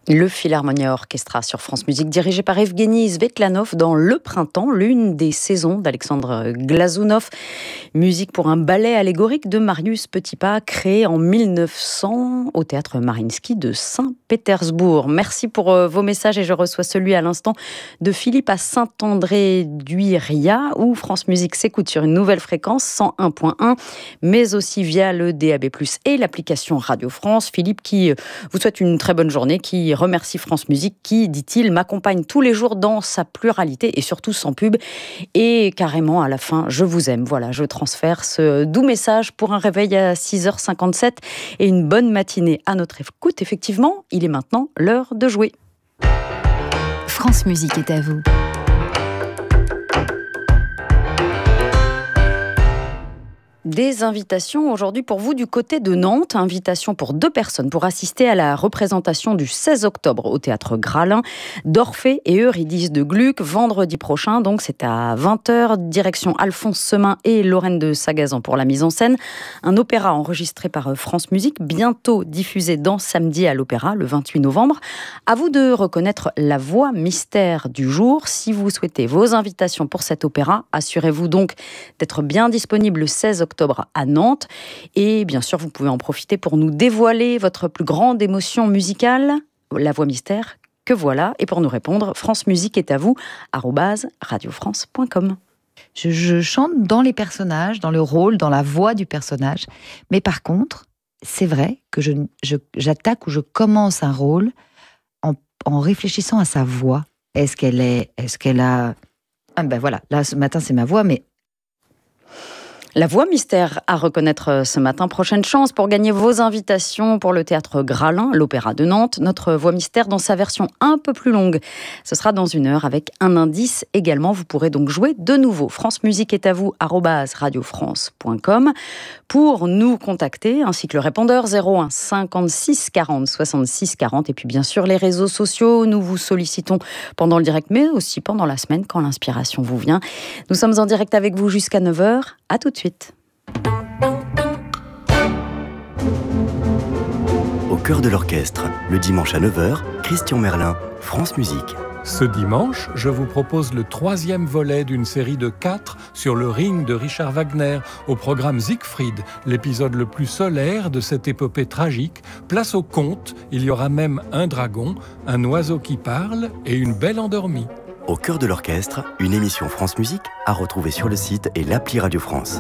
Le Philharmonia Orchestra sur France Musique, dirigé par Evgueni Svetlanov dans Le Printemps, l'une des saisons d'Alexandre Glazunov. Musique pour un ballet allégorique de Marius Petipa, créé en 1900 au théâtre Mariinsky de Saint-Pétersbourg. Merci pour vos messages et je reçois celui à l'instant de Philippe à Saint-André-d'Huiria, où France Musique s'écoute sur une nouvelle fréquence 101.1, mais aussi via le DAB+, et l'application Radio France. Philippe qui vous souhaite une très bonne journée, qui remercie France Musique qui, dit-il, m'accompagne tous les jours dans sa pluralité et surtout sans pub. Et carrément, à la fin, je vous aime. Voilà, je transfère ce doux message pour un réveil à 6h57 et une bonne matinée à notre écoute. Effectivement, il est maintenant l'heure de jouer. France Musique est à vous. Des invitations aujourd'hui pour vous du côté de Nantes. Invitation pour 2 personnes pour assister à la représentation du 16 octobre au Théâtre Gralin d'Orphée et Eurydice de Gluck, vendredi prochain. Donc c'est à 20h, direction Alphonse Semin et Lorraine de Sagazan pour la mise en scène. Un opéra enregistré par France Musique, bientôt diffusé dans Samedi à l'Opéra, le 28 novembre. À vous de reconnaître la voix mystère du jour. Si vous souhaitez vos invitations pour cet opéra, assurez-vous donc d'être bien disponible le 16 octobre à Nantes. Et bien sûr, vous pouvez en profiter pour nous dévoiler votre plus grande émotion musicale, la voix mystère que voilà. Et pour nous répondre, France Musique est à vous, @radiofrance.com. Je chante dans les personnages, dans le rôle, dans la voix du personnage. Mais par contre, c'est vrai que j'attaque ou je commence un rôle en réfléchissant à sa voix. Est-ce qu'elle a... Ah ben voilà, là ce matin c'est ma voix, mais... La voix mystère à reconnaître ce matin. Prochaine chance pour gagner vos invitations pour le Théâtre Gralin, l'Opéra de Nantes. Notre voix mystère dans sa version un peu plus longue. Ce sera dans 1 heure avec un indice également. Vous pourrez donc jouer de nouveau. France Musique est à vous, @radiofrance.com pour nous contacter, ainsi que le répondeur 01 56 40 66 40. Et puis bien sûr les réseaux sociaux. Nous vous sollicitons pendant le direct, mais aussi pendant la semaine quand l'inspiration vous vient. Nous sommes en direct avec vous jusqu'à 9h. À tout de suite. Au cœur de l'orchestre, le dimanche à 9h, Christian Merlin, France Musique. Ce dimanche, je vous propose le 3e volet d'une série de 4 sur le Ring de Richard Wagner, au programme Siegfried, l'épisode le plus solaire de cette épopée tragique. Place au conte, il y aura même un dragon, un oiseau qui parle et une belle endormie. Au cœur de l'orchestre, une émission France Musique à retrouver sur le site et l'appli Radio France.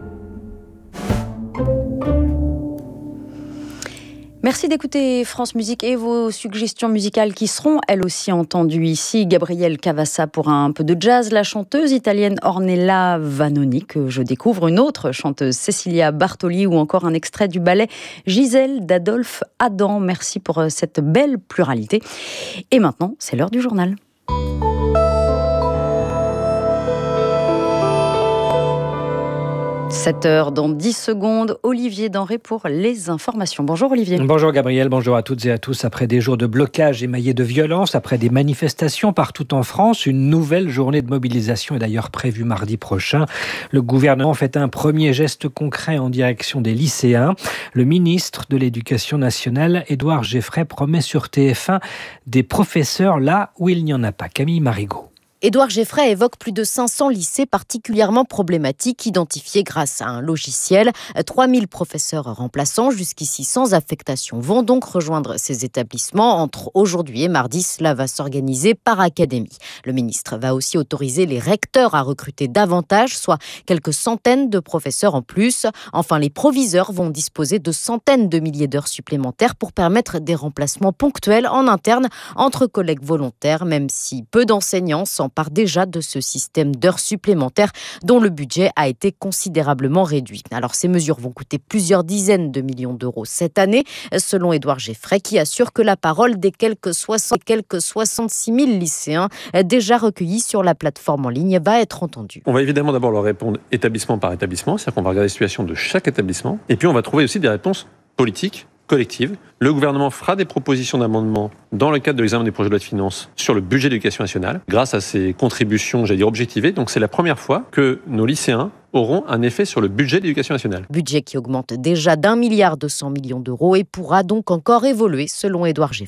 Merci d'écouter France Musique et vos suggestions musicales qui seront elles aussi entendues ici. Gabrielle Cavassa pour un peu de jazz, la chanteuse italienne Ornella Vanoni que je découvre, une autre chanteuse Cecilia Bartoli ou encore un extrait du ballet Gisèle d'Adolphe Adam. Merci pour cette belle pluralité. Et maintenant, c'est l'heure du journal. 7h dans 10 secondes, Olivier Denré pour les informations. Bonjour Olivier. Bonjour Gabriel, bonjour à toutes et à tous. Après des jours de blocage émaillés de violence, après des manifestations partout en France, une nouvelle journée de mobilisation est d'ailleurs prévue mardi prochain. Le gouvernement fait un premier geste concret en direction des lycéens. Le ministre de l'Éducation nationale, Édouard Geffray, promet sur TF1 des professeurs là où il n'y en a pas. Camille Marigot. Édouard Geffray évoque plus de 500 lycées particulièrement problématiques identifiés grâce à un logiciel. 3000 professeurs remplaçants, jusqu'ici sans affectation, vont donc rejoindre ces établissements. Entre aujourd'hui et mardi, cela va s'organiser par académie. Le ministre va aussi autoriser les recteurs à recruter davantage, soit quelques centaines de professeurs en plus. Enfin, les proviseurs vont disposer de centaines de milliers d'heures supplémentaires pour permettre des remplacements ponctuels en interne entre collègues volontaires, même si peu d'enseignants s'emparent déjà de ce système d'heures supplémentaires dont le budget a été considérablement réduit. Alors ces mesures vont coûter plusieurs dizaines de millions d'euros cette année, selon Édouard Geffray, qui assure que la parole des quelques 66 000 lycéens déjà recueillis sur la plateforme en ligne va être entendue. On va évidemment d'abord leur répondre établissement par établissement, c'est-à-dire qu'on va regarder la situation de chaque établissement, et puis on va trouver aussi des réponses politiques, collectives. Le gouvernement fera des propositions d'amendement dans le cadre de l'examen des projets de loi de finances sur le budget de l'éducation nationale, grâce à ces contributions, objectivées. Donc c'est la première fois que nos lycéens auront un effet sur le budget de l'éducation nationale. Budget qui augmente déjà d'1,2 milliard d'euros et pourra donc encore évoluer, selon Édouard Geffray.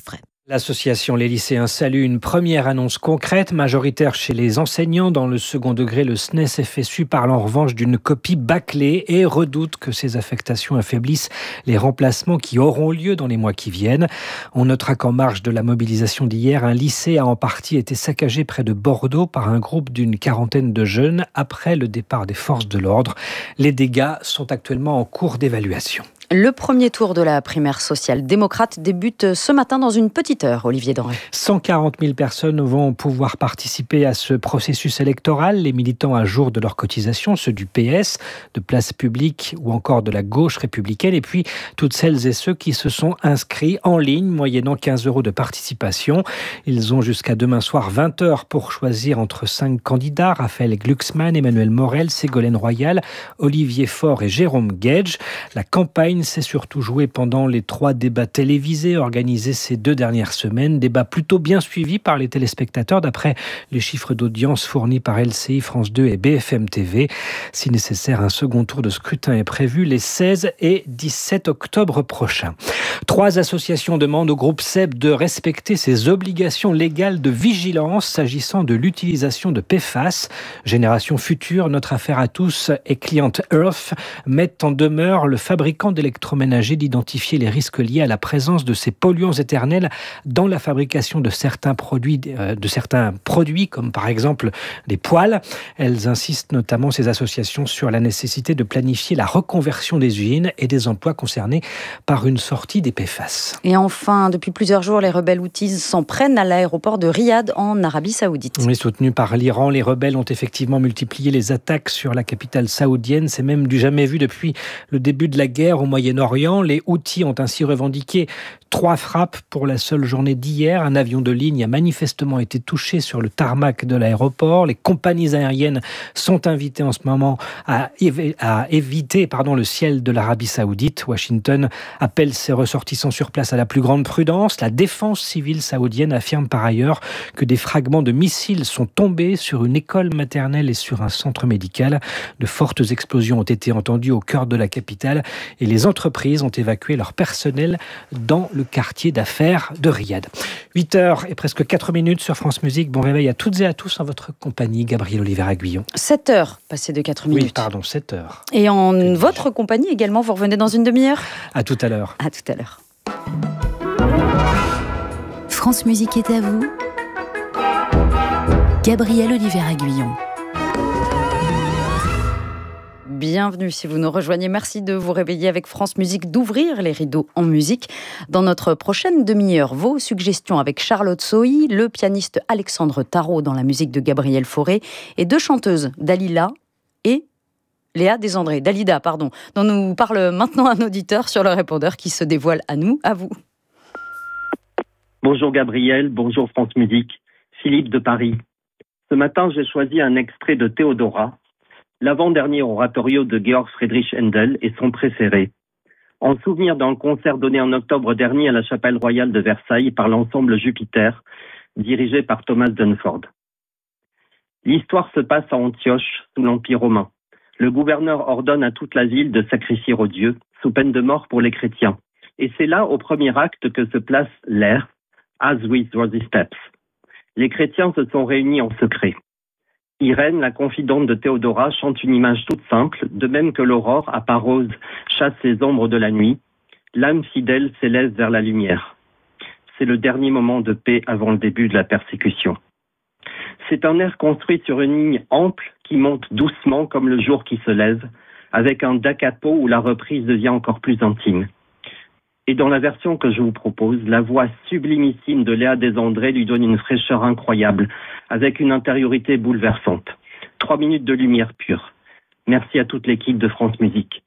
L'association Les Lycéens salue une première annonce concrète, majoritaire chez les enseignants. Dans le second degré, le SNES-FSU parle en revanche d'une copie bâclée et redoute que ces affectations affaiblissent les remplacements qui auront lieu dans les mois qui viennent. On notera qu'en marge de la mobilisation d'hier, un lycée a en partie été saccagé près de Bordeaux par un groupe d'une quarantaine de jeunes après le départ des forces de l'ordre. Les dégâts sont actuellement en cours d'évaluation. Le premier tour de la primaire social-démocrate débute ce matin dans une petite heure, Olivier Denré. 140 000 personnes vont pouvoir participer à ce processus électoral. Les militants à jour de leur cotisation, ceux du PS, de Place Publique ou encore de la gauche républicaine. Et puis, toutes celles et ceux qui se sont inscrits en ligne, moyennant 15 € de participation. Ils ont jusqu'à demain soir 20 h pour choisir entre 5 candidats. Raphaël Glucksmann, Emmanuel Morel, Ségolène Royal, Olivier Faure et Jérôme Gage. La campagne s'est surtout jouée pendant les 3 débats télévisés organisés ces 2 dernières semaines. Débats plutôt bien suivis par les téléspectateurs d'après les chiffres d'audience fournis par LCI, France 2 et BFM TV. Si nécessaire, un second tour de scrutin est prévu les 16 et 17 octobre prochains. 3 associations demandent au groupe SEB de respecter ses obligations légales de vigilance s'agissant de l'utilisation de PFAS. Génération Future, Notre Affaire à tous et Client Earth mettent en demeure le fabricant d'électroménager d'identifier les risques liés à la présence de ces polluants éternels dans la fabrication de certains produits comme par exemple des poêles. Elles insistent notamment, ces associations, sur la nécessité de planifier la reconversion des usines et des emplois concernés par une sortie des PFAS. Et enfin, depuis plusieurs jours, les rebelles houthis s'en prennent à l'aéroport de Riyad en Arabie Saoudite. Oui, soutenus par l'Iran, les rebelles ont effectivement multiplié les attaques sur la capitale saoudienne. C'est même du jamais vu depuis le début de la guerre au Moyen-Orient. Les Houthis ont ainsi revendiqué 3 frappes pour la seule journée d'hier. Un avion de ligne a manifestement été touché sur le tarmac de l'aéroport. Les compagnies aériennes sont invitées en ce moment à éviter le ciel de l'Arabie Saoudite. Washington appelle ses ressortissants sur place à la plus grande prudence. La défense civile saoudienne affirme par ailleurs que des fragments de missiles sont tombés sur une école maternelle et sur un centre médical. De fortes explosions ont été entendues au cœur de la capitale et les entreprises ont évacué leur personnel dans le quartier d'affaires de Riyad. 8 h et presque 4 minutes sur France Musique. Bon réveil à toutes et à tous en votre compagnie, Gabriel Oliver-Aguillon. 7 h, passé de 4 minutes. Oui, pardon, 7 h. Et en votre compagnie également, vous revenez dans une demi-heure ? À tout à l'heure. À tout à l'heure. France Musique est à vous. Gabriel Oliver-Aguillon. Bienvenue si vous nous rejoignez. Merci de vous réveiller avec France Musique, d'ouvrir les rideaux en musique. Dans notre prochaine demi-heure, vos suggestions avec Charlotte Sohi, le pianiste Alexandre Tarot dans la musique de Gabriel Fauré et 2 chanteuses, Dalida et Léa Desandré. Dalida, pardon, dont nous parle maintenant un auditeur sur le répondeur qui se dévoile à nous, à vous. Bonjour Gabriel, bonjour France Musique. Philippe de Paris. Ce matin, j'ai choisi un extrait de Théodora, l'avant-dernier oratorio de Georg Friedrich Händel et son préféré, en souvenir d'un concert donné en octobre dernier à la chapelle royale de Versailles par l'ensemble Jupiter, dirigé par Thomas Dunford. L'histoire se passe à Antioche, sous l'Empire romain. Le gouverneur ordonne à toute la ville de sacrifier aux dieux, sous peine de mort pour les chrétiens. Et c'est là, au premier acte, que se place l'air « As with Rosy Steps ». Les chrétiens se sont réunis en secret. Irène, la confidente de Théodora, chante une image toute simple, de même que l'aurore, à part rose, chasse les ombres de la nuit. L'âme fidèle s'élève vers la lumière. C'est le dernier moment de paix avant le début de la persécution. C'est un air construit sur une ligne ample qui monte doucement comme le jour qui se lève, avec un da capo où la reprise devient encore plus intime. Et dans la version que je vous propose, la voix sublimissime de Léa Desandré lui donne une fraîcheur incroyable, avec une intériorité bouleversante. 3 minutes de lumière pure. Merci à toute l'équipe de France Musique.